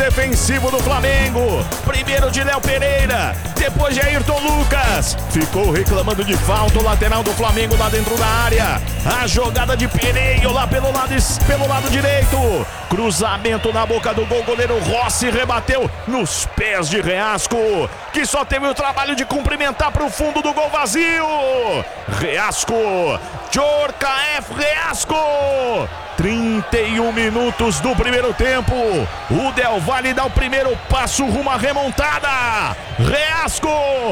defensivo do Flamengo. Primeiro de Léo Pereira, depois de Ayrton Lucas. Ficou reclamando de falta o lateral do Flamengo lá dentro da área. A jogada de Pereira lá pelo lado direito. Cruzamento na boca do gol, goleiro Rossi rebateu nos pés de Reasco, que só teve o trabalho de cumprimentar para o fundo do gol vazio. Reasco, Djorkaeff Reasco. 31 minutos do primeiro tempo. O Del Valle dá o primeiro passo rumo à remontada. Reasco,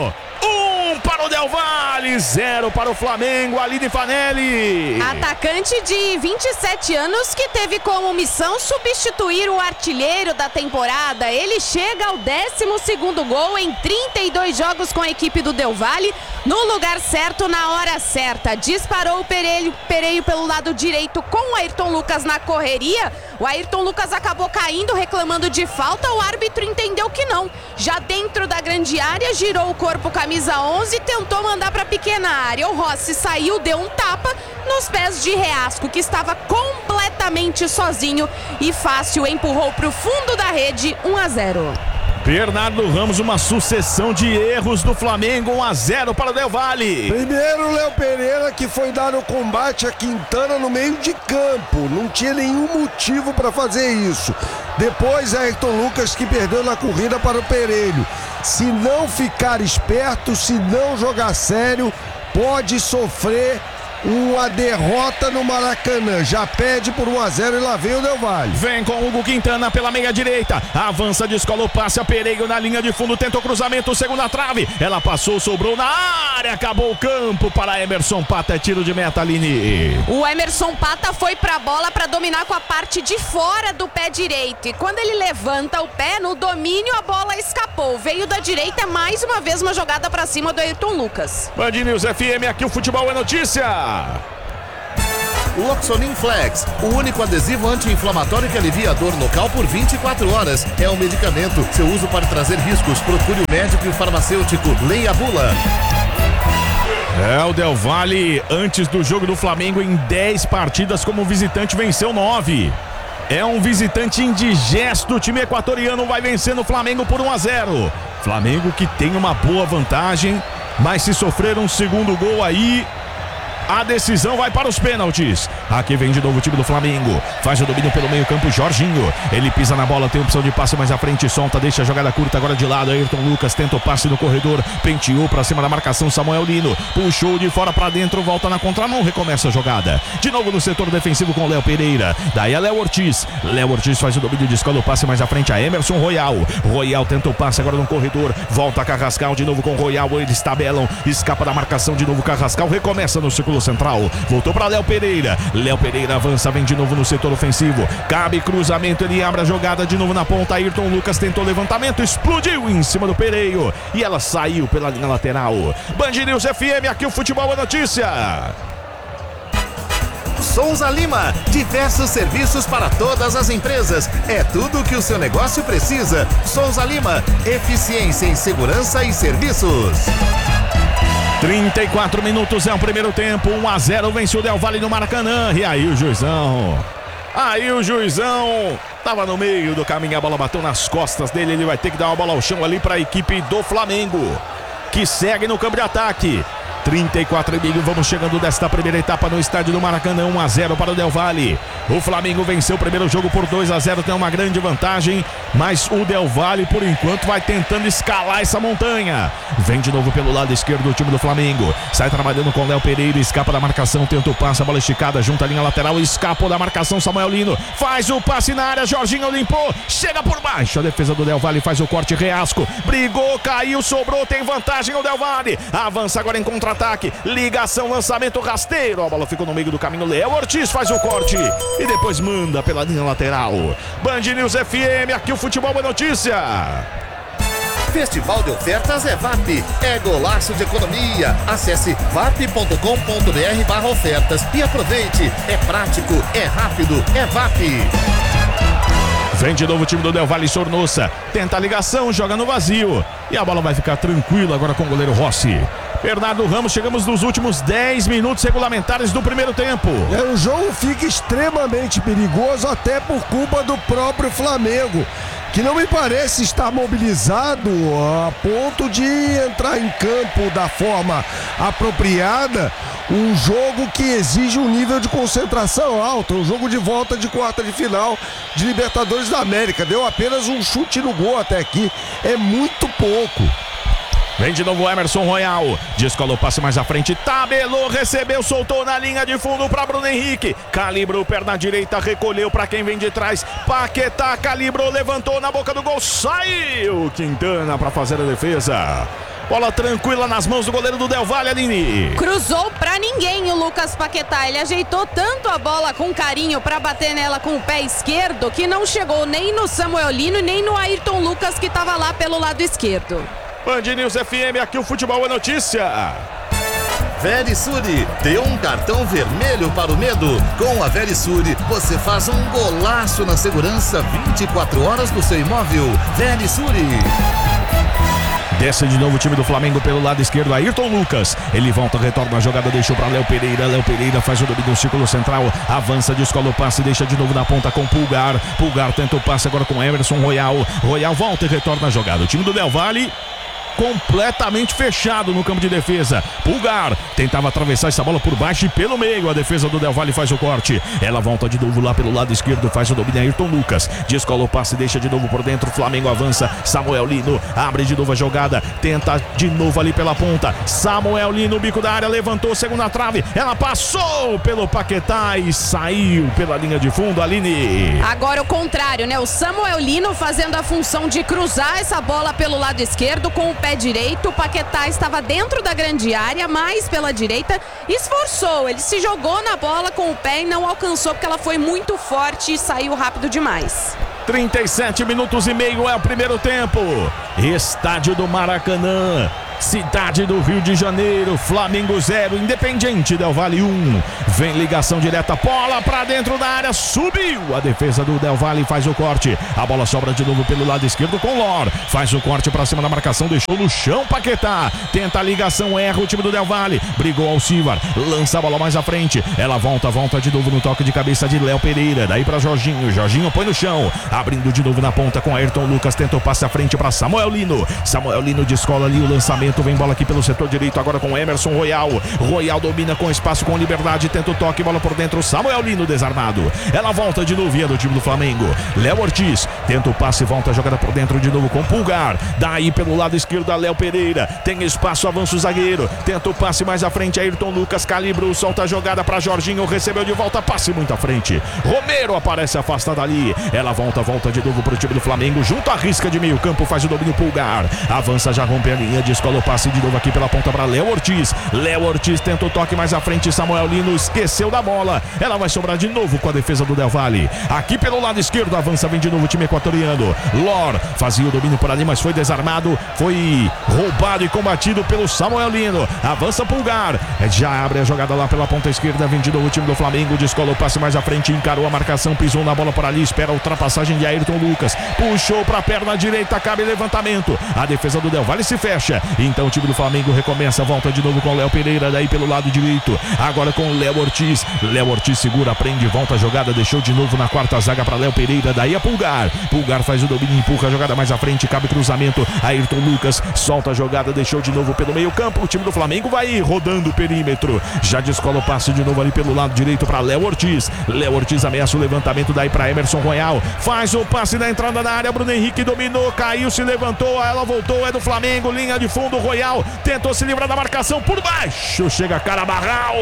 1 para o Del Valle, 0 para o Flamengo. Aline Fanelli. Atacante de 27 anos que teve como missão substituir o artilheiro da temporada. Ele chega ao 12º gol em 32 jogos com a equipe do Del Valle, no lugar certo, na hora certa. Disparou o Pereio pelo lado direito com o Ayrton Lucas na correria. O Ayrton Lucas acabou caindo, reclamando de falta. O árbitro entendeu que não. Já dentro da grande área, girou o corpo, camisa 11, tentou mandar para a pequena área. O Rossi saiu, deu um tapa nos pés de Reasco, que estava completamente sozinho e fácil, empurrou para o fundo da rede. 1-0. Bernardo Ramos, uma sucessão de erros do Flamengo. 1-0 para o Del Valle. Primeiro o Léo Pereira, que foi dar o combate a Quintana no meio de campo. Não tinha nenhum motivo para fazer isso. Depois Ayrton Lucas, que perdeu na corrida para o Pereiro. Se não ficar esperto, se não jogar sério, pode sofrer uma derrota no Maracanã. Já pede por 1-0 e lá vem o Del Valle. Vem com Hugo Quintana pela meia direita. Avança, descola o passe a Pereira na linha de fundo. Tentou cruzamento, segunda trave. Ela passou, sobrou na área. Acabou o campo para Emerson Pata. É tiro de meta, Aline. O Emerson Pata foi pra bola para dominar com a parte de fora do pé direito. E quando ele levanta o pé, no domínio a bola escapou. Veio da direita, mais uma vez uma jogada para cima do Ayrton Lucas. Band News FM, aqui o futebol é notícia. Loxonin Flex, o único adesivo anti-inflamatório que alivia a dor local por 24 horas. É um medicamento. Seu uso pode trazer riscos. Procure o médico e o farmacêutico. Leia a bula. O Del Valle, antes do jogo do Flamengo, em 10 partidas como visitante, venceu 9. É um visitante indigesto. O time equatoriano vai vencendo o Flamengo por 1-0. Flamengo que tem uma boa vantagem, mas se sofrer um segundo gol aí, a decisão vai para os pênaltis. Aqui vem de novo o time do Flamengo. Faz o domínio pelo meio campo, Jorginho. Ele pisa na bola, tem opção de passe mais à frente, solta, deixa a jogada curta agora de lado. Ayrton Lucas tenta o passe no corredor, penteou para cima da marcação, Samuel Lino. Puxou de fora para dentro, volta na contramão, recomeça a jogada. De novo no setor defensivo com Léo Pereira. Daí é Léo Ortiz. Léo Ortiz faz o domínio, descola o passe mais à frente a Emerson Royal. Royal tenta o passe agora no corredor, volta a Carrascal de novo com Royal. Eles tabelam, escapa da marcação de novo Carrascal, recomeça no círculo central, voltou para Léo Pereira. Léo Pereira avança, vem de novo no setor ofensivo, cabe cruzamento, ele abre a jogada de novo na ponta. Ayrton Lucas tentou levantamento, explodiu em cima do Pereiro e ela saiu pela linha lateral. Band News FM, aqui o futebol é notícia. Souza Lima, diversos serviços para todas as empresas. É tudo o que o seu negócio precisa. Souza Lima, eficiência em segurança e serviços. 34 minutos é o primeiro tempo, 1-0, vence o Del Valle no Maracanã. E aí o juizão tava no meio do caminho, a bola bateu nas costas dele. Ele vai ter que dar uma bola ao chão ali para a equipe do Flamengo, que segue no campo de ataque. 34,5, vamos chegando desta primeira etapa no estádio do Maracanã. 1-0 para o Del Valle. O Flamengo venceu o primeiro jogo por 2-0, tem uma grande vantagem, mas o Del Valle por enquanto vai tentando escalar essa montanha. Vem de novo pelo lado esquerdo do time do Flamengo, sai trabalhando com Léo Pereira, escapa da marcação, tenta o passe, a bola esticada, junta a linha lateral, escapou da marcação Samuel Lino, faz o passe na área, Jorginho limpou, chega por baixo, a defesa do Del Valle faz o corte, Reasco, brigou, caiu, sobrou, tem vantagem o Del Valle, avança agora em contra-ataque, ligação, lançamento rasteiro, a bola ficou no meio do caminho, Léo Ortiz faz o corte e depois manda pela linha lateral. Band News FM, aqui o futebol é notícia. Festival de ofertas é VAP, é golaço de economia. Acesse vap.com.br/ofertas e aproveite. É prático, é rápido, é VAP. Vem de novo o time do Del Valle, Sornosa tenta a ligação, joga no vazio e a bola vai ficar tranquila agora com o goleiro Rossi. Bernardo Ramos, chegamos nos últimos 10 minutos regulamentares do primeiro tempo. O jogo fica extremamente perigoso até por culpa do próprio Flamengo, que não me parece estar mobilizado a ponto de entrar em campo da forma apropriada. Um jogo que exige um nível de concentração alto, um jogo de volta de quarta de final de Libertadores da América. Deu apenas um chute no gol até aqui, é muito pouco. Vem de novo o Emerson Royal, descolou o passe mais à frente, tabelou, recebeu, soltou na linha de fundo para Bruno Henrique, calibrou perna direita, recolheu para quem vem de trás, Paquetá calibrou, levantou na boca do gol, saiu Quintana para fazer a defesa. Bola tranquila nas mãos do goleiro do Del Valle, Aline. Cruzou pra ninguém o Lucas Paquetá. Ele ajeitou tanto a bola com carinho pra bater nela com o pé esquerdo que não chegou nem no Samuel Lino e nem no Ayrton Lucas, que tava lá pelo lado esquerdo. Band News FM, aqui o futebol é notícia. Verisure, deu um cartão vermelho para o medo. Com a Verisure, você faz um golaço na segurança 24 horas do seu imóvel. Verisure. Desce de novo o time do Flamengo pelo lado esquerdo, Ayrton Lucas. Ele volta, retorna a jogada, deixou para Léo Pereira. Léo Pereira faz o domínio no círculo central, avança, descola o passe, deixa de novo na ponta com Pulgar. Pulgar tenta o passe agora com Emerson Royal. Royal volta e retorna a jogada. O time do Del Valle completamente fechado no campo de defesa. Pulgar tentava atravessar essa bola por baixo e pelo meio. A defesa do Del Valle faz o corte. Ela volta de novo lá pelo lado esquerdo, faz o domínio Ayrton Lucas. Descola o passe, deixa de novo por dentro. O Flamengo avança. Samuel Lino abre de novo a jogada. Tenta de novo ali pela ponta. Samuel Lino, bico da área, levantou, segunda trave. Ela passou pelo Paquetá e saiu pela linha de fundo, Aline. Agora o contrário, né? O Samuel Lino fazendo a função de cruzar essa bola pelo lado esquerdo com o pé direito. O Paquetá estava dentro da grande área, mas pela direita esforçou, ele se jogou na bola com o pé e não alcançou porque ela foi muito forte e saiu rápido demais. 37 minutos e meio é o primeiro tempo. Estádio do Maracanã, cidade do Rio de Janeiro. Flamengo 0, Independiente Del Valle 1. Vem ligação direta, bola pra dentro da área, subiu a defesa do Del Valle, faz o corte. A bola sobra de novo pelo lado esquerdo com Lor. Faz o corte pra cima da marcação, deixou no chão Paquetá. Tenta a ligação, erra o time do Del Valle. Brigou Alcivar, lança a bola mais à frente. Ela volta de novo no toque de cabeça de Léo Pereira. Daí pra Jorginho, Jorginho põe no chão. Abrindo de novo na ponta com Ayrton Lucas. Tenta o passe à frente pra Samuel Lino. Samuel Lino descola ali o lançamento. Vem bola aqui pelo setor direito agora com Emerson Royal. Royal domina com espaço, com liberdade, tenta o toque, bola por dentro, Samuel Lino desarmado. Ela volta de novo, via do time do Flamengo. Léo Ortiz tenta o passe, volta a jogada por dentro de novo com Pulgar. Daí pelo lado esquerdo a Léo Pereira. Tem espaço, avança o zagueiro. Tenta o passe mais à frente, Ayrton Lucas calibrou, solta a jogada para Jorginho, recebeu de volta, passe muito à frente. Romero aparece afastada ali. Ela volta de novo para o time do Flamengo, junto à risca de meio campo, faz o domínio Pulgar. Avança, já rompe a linha, descola o passe de novo aqui pela ponta para Léo Ortiz. Léo Ortiz tenta o toque mais à frente, Samuel Lino esqueceu da bola. Ela vai sobrar de novo com a defesa do Del Valle. Aqui pelo lado esquerdo avança, vem de novo o time equatoriano. Lor fazia o domínio por ali, mas foi desarmado, foi roubado e combatido pelo Samuel Lino. Avança Pulgar, já abre a jogada lá pela ponta esquerda, vem de novo o time do Flamengo, descola o passe mais à frente, encarou a marcação, pisou na bola por ali, espera a ultrapassagem de Ayrton Lucas, puxou para a perna direita, cabe levantamento. A defesa do Del Valle se fecha, então o time do Flamengo recomeça, volta de novo com Léo Pereira, daí pelo lado direito, agora com Léo Ortiz. Léo Ortiz segura, prende, volta a jogada, deixou de novo na quarta zaga para Léo Pereira, daí a Pulgar. Pulgar faz o domínio, empurra a jogada mais à frente, cabe cruzamento, Ayrton Lucas solta a jogada, deixou de novo pelo meio campo. O time do Flamengo vai rodando o perímetro, já descola o passe de novo ali pelo lado direito para Léo Ortiz. Léo Ortiz ameaça o levantamento, daí para Emerson Royal, faz o passe na entrada da área, Bruno Henrique dominou, caiu, se levantou, ela voltou, é do Flamengo, linha de fundo, Royal tentou se livrar da marcação por baixo, chega Carabarral,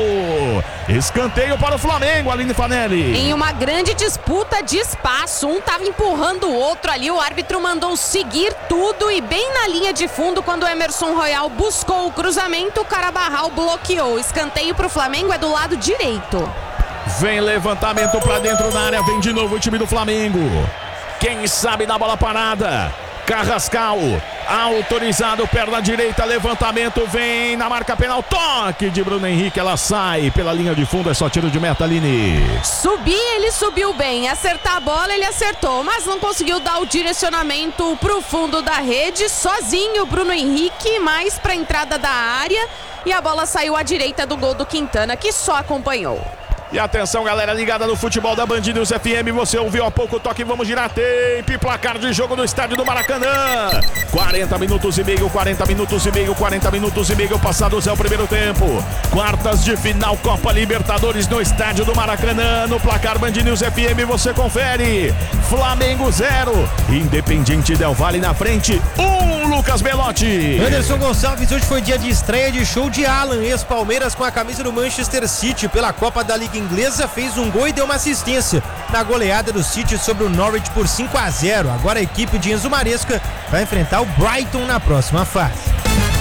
escanteio para o Flamengo, Aline Fanelli. Em uma grande disputa de espaço, um tava empurrando o outro ali, o árbitro mandou seguir tudo e bem na linha de fundo, quando o Emerson Royal buscou o cruzamento, o Carabarral bloqueou. Escanteio para o Flamengo, é do lado direito. Vem levantamento para dentro da área, vem de novo o time do Flamengo. Quem sabe na bola parada, Carrascal, autorizado, perna direita, levantamento, vem na marca penal, toque de Bruno Henrique, ela sai pela linha de fundo, é só tiro de meta, Aline. Subir, ele subiu bem, acertar a bola, ele acertou, mas não conseguiu dar o direcionamento pro fundo da rede, sozinho Bruno Henrique, mais pra entrada da área, e a bola saiu à direita do gol do Quintana, que só acompanhou. E atenção, galera ligada no futebol da Band News FM. Você ouviu há pouco o toque, vamos girar tempo e placar de jogo no estádio do Maracanã. 40 minutos e meio, 40 minutos e meio, 40 minutos e meio passados é o primeiro tempo. Quartas de final Copa Libertadores no estádio do Maracanã. No placar Band News FM você confere. Flamengo 0, Independiente Del Valle na frente, 1, Lucas Belotti. Anderson Gonçalves, hoje foi dia de estreia de show de Alan, ex-Palmeiras com a camisa do Manchester City pela Copa da Liga Inglesa, fez um gol e deu uma assistência na goleada do City sobre o Norwich por 5-0. Agora a equipe de Enzo Maresca vai enfrentar o Brighton na próxima fase.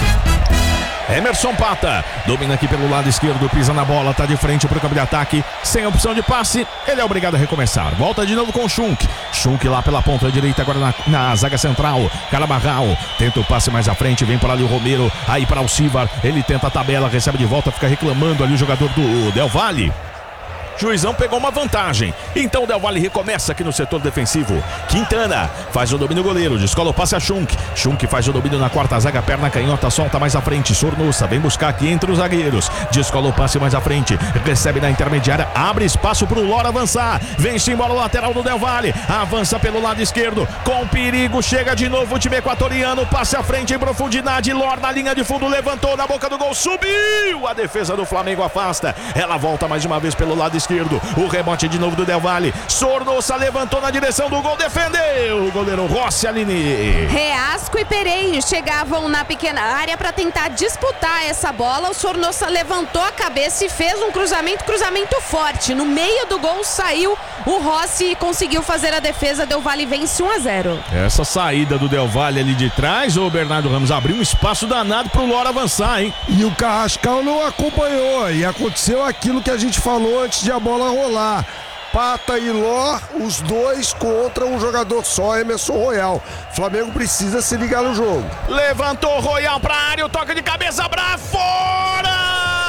Emerson Pata domina aqui pelo lado esquerdo, pisa na bola, tá de frente pro campo de ataque, sem opção de passe, ele é obrigado a recomeçar. Volta de novo com o Schunk lá pela ponta direita, agora na zaga central. Carabarral tenta o passe mais à frente, vem por ali o Romero, aí para o Alcivar, ele tenta a tabela, recebe de volta, fica reclamando ali o jogador do Del Valle. Juizão pegou uma vantagem. Então o Del Valle recomeça aqui no setor defensivo. Quintana faz o domínio goleiro, descola o passe a Schunk. Schunk faz o domínio na quarta zaga, perna canhota, solta mais à frente. Sornosa vem buscar aqui entre os zagueiros. Descola o passe mais à frente, recebe na intermediária, abre espaço para o Lora avançar. Vem-se embora o lateral do Del Valle. Avança pelo lado esquerdo, com perigo, chega de novo o time equatoriano. Passe à frente em profundidade. Lora na linha de fundo, levantou na boca do gol, subiu. A defesa do Flamengo afasta. Ela volta mais uma vez pelo lado esquerdo. O rebote de novo do Del Valle. Sornosa levantou na direção do gol, defendeu o goleiro Rossi Aline. Reasco e Pereira chegavam na pequena área para tentar disputar essa bola. O Sornosa levantou a cabeça e fez um cruzamento forte. No meio do gol saiu o Rossi e conseguiu fazer a defesa. Del Valle vence 1-0. Essa saída do Del Valle ali de trás, o Bernardo Ramos abriu um espaço danado pro Lora avançar, hein? E o Carrascal não acompanhou, e aconteceu aquilo que a gente falou antes de a bola rolar. Pata e Lor, os dois contra um jogador só, Emerson Royal. Flamengo precisa se ligar no jogo. Levantou Royal pra área, o toque de cabeça pra fora!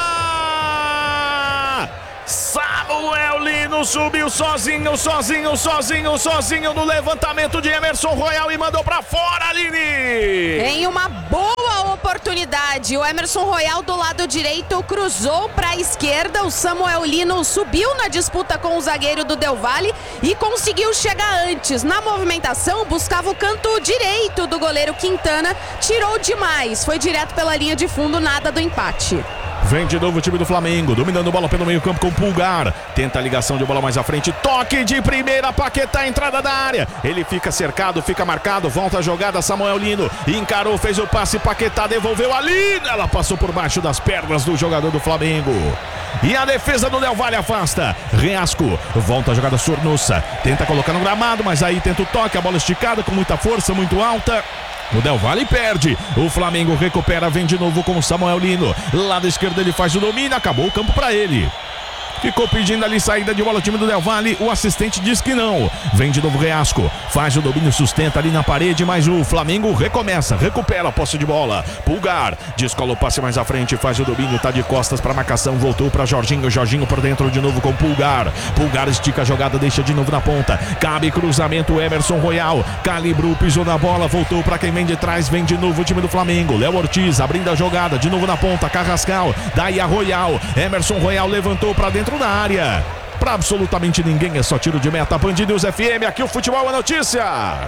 Samuel Lino subiu sozinho no levantamento de Emerson Royal e mandou pra fora, Aline! Em uma boa oportunidade, o Emerson Royal do lado direito cruzou pra esquerda, o Samuel Lino subiu na disputa com o zagueiro do Del Valle e conseguiu chegar antes. Na movimentação, buscava o canto direito do goleiro Quintana, tirou demais, foi direto pela linha de fundo, nada do empate. Vem de novo o time do Flamengo, dominando bola pelo meio campo com Pulgar. Tenta a ligação de bola mais à frente, toque de primeira, Paquetá, entrada da área. Ele fica cercado, fica marcado, volta a jogada, Samuel Lino encarou, fez o passe, Paquetá devolveu ali. Ela passou por baixo das pernas do jogador do Flamengo. E a defesa do Del Valle afasta. Reasco, volta a jogada, Sornosa. Tenta colocar no gramado, mas aí tenta o toque, a bola esticada com muita força, muito alta. O Del Valle perde, o Flamengo recupera, vem de novo com o Samuel Lino. Lado esquerdo ele faz o domínio, acabou o campo para ele. Ficou pedindo ali saída de bola o time do Del Valle, o assistente diz que não. Vem de novo Reasco, faz o domínio, sustenta ali na parede, mas o Flamengo recomeça, recupera a posse de bola. Pulgar, descola o passe mais à frente, faz o domínio, tá de costas para marcação, voltou para Jorginho por dentro de novo com Pulgar. Pulgar estica a jogada, deixa de novo na ponta, cabe cruzamento, Emerson Royal, calibrou, pisou na bola, voltou para quem vem de trás, vem de novo o time do Flamengo. Léo Ortiz abrindo a jogada, de novo na ponta, Carrascal, daí a Royal, Emerson Royal levantou para dentro da área, pra absolutamente ninguém, é só tiro de meta. Band News FM, aqui o futebol é notícia.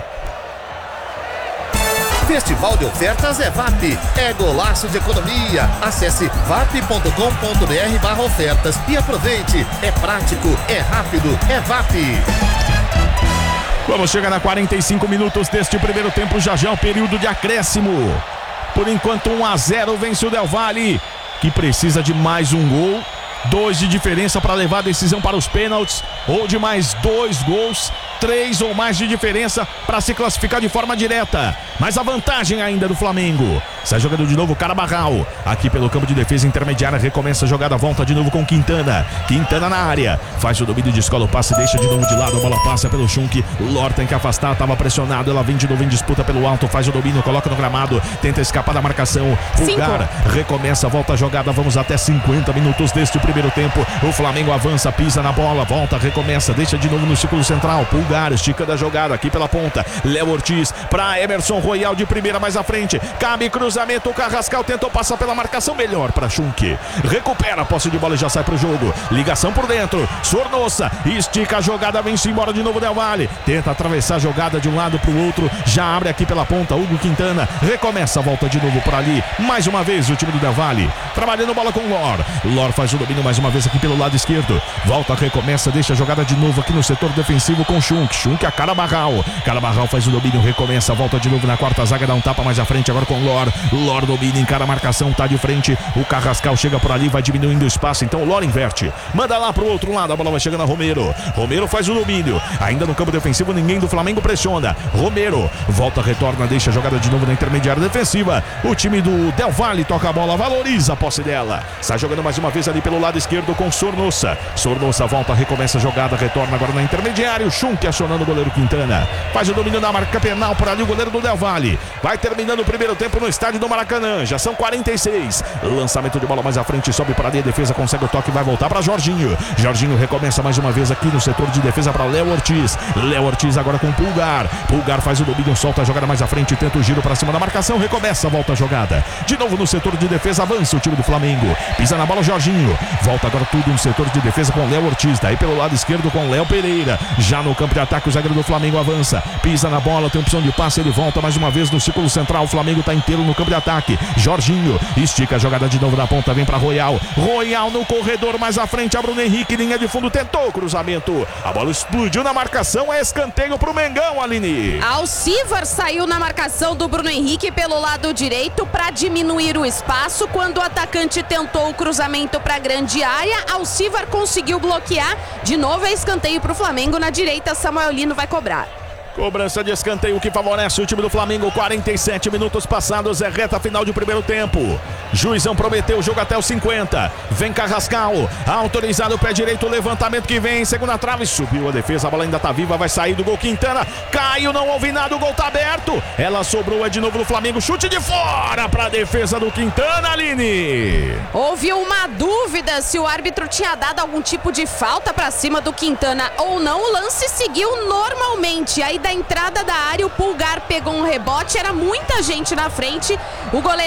Festival de ofertas é VAP, é golaço de economia. Acesse vap.com.br/ofertas e aproveite. É prático, é rápido, é VAP. Vamos chegar a 45 minutos deste primeiro tempo, já é o período de acréscimo. Por enquanto 1-0 vence o Del Valle, que precisa de mais um gol, 2 de diferença para levar a decisão para os pênaltis, ou de mais 2 gols, 3 ou mais de diferença para se classificar de forma direta. Mas a vantagem ainda do Flamengo. Sai jogando de novo Carabarral, aqui pelo campo de defesa intermediária, recomeça a jogada, volta de novo com Quintana. Quintana na área, faz o domínio, descola o passe, deixa de novo de lado, a bola passa pelo Schunk. O Lor tem que afastar, estava pressionado, ela vem de novo em disputa pelo alto, faz o domínio, coloca no gramado, tenta escapar da marcação. Pulgar recomeça, volta a jogada, vamos até 50 minutos deste primeiro tempo. O Flamengo avança, pisa na bola, volta, recomeça, deixa de novo no círculo central. Pulgar, estica da jogada aqui pela ponta. Léo Ortiz para Emerson Royal de primeira mais à frente. Cabe cruzamento, o Carrascal tentou passar pela marcação, melhor para Schunk. Recupera a posse de bola e já sai pro jogo. Ligação por dentro. Sornosa, estica a jogada, vem-se embora de novo Del Valle. Tenta atravessar a jogada de um lado pro outro. Já abre aqui pela ponta, Hugo Quintana. Recomeça, volta de novo por ali. Mais uma vez o time do Del Valle. Trabalhando bola com Lor. Lor faz o domínio mais uma vez aqui pelo lado esquerdo. Volta, recomeça, deixa a jogada de novo aqui no setor defensivo com Schunk. Schunk a Carabarral. Carabarral faz o domínio, recomeça, volta de novo na quarta zaga, dá um tapa mais à frente agora com Lor. Lor domina, encara a marcação, tá de frente. O Carrascal chega por ali, vai diminuindo o espaço, então o Lor inverte. Manda lá pro outro lado, a bola vai chegando a Romero. Romero faz o domínio. Ainda no campo defensivo, ninguém do Flamengo pressiona. Romero volta, retorna, deixa a jogada de novo na intermediária defensiva. O time do Del Valle toca a bola, valoriza a posse dela. Sai jogando mais uma vez ali pelo lado esquerdo com Sornosa. Sornosa volta, recomeça a jogada, retorna agora na intermediária. O Schunk acionando o goleiro Quintana. Faz o domínio na marca penal por ali o goleiro do Del Valle. Vai terminando o primeiro tempo no estádio do Maracanã. Já são 46. Lançamento de bola mais à frente, sobe para ali. A defesa consegue o toque, vai voltar para Jorginho. Jorginho recomeça mais uma vez aqui no setor de defesa para Léo Ortiz. Léo Ortiz agora com Pulgar. Pulgar faz o domínio, solta a jogada mais à frente, tenta o giro para cima da marcação, recomeça, volta a jogada. De novo no setor de defesa, avança o time do Flamengo. Pisa na bola Jorginho. Volta agora tudo no setor de defesa com Léo Ortiz. Daí pelo lado esquerdo com Léo Pereira. Já no campo de ataque o zagueiro do Flamengo avança. Pisa na bola, tem opção de passe, ele volta mais uma vez no círculo central. O Flamengo está inteiro no campo de ataque. Jorginho estica a jogada de novo na ponta, vem para Royal. Royal no corredor mais à frente, a Bruno Henrique, linha de fundo, tentou o cruzamento. A bola explodiu na marcação, é escanteio pro Mengão, Aline. Alcivar saiu na marcação do Bruno Henrique pelo lado direito para diminuir o espaço. Quando o atacante tentou o cruzamento para a grande área, Alcivar conseguiu bloquear. De novo é escanteio pro Flamengo na direita, Samuel Lino vai cobrar. Cobrança de escanteio que favorece o time do Flamengo. 47 minutos passados, é reta final de primeiro tempo. Juizão prometeu o jogo até os 50. Vem Carrascal, autorizado o pé direito, o levantamento que vem, segunda trave, subiu a defesa, a bola ainda tá viva, vai sair do gol Quintana. Caiu, não houve nada, o gol tá aberto. Ela sobrou, é de novo no Flamengo, chute de fora pra defesa do Quintana, Aline. Houve uma dúvida se o árbitro tinha dado algum tipo de falta pra cima do Quintana ou não. O lance seguiu normalmente. Aí da entrada da área, o Pulgar pegou um rebote, era muita gente na frente. O goleiro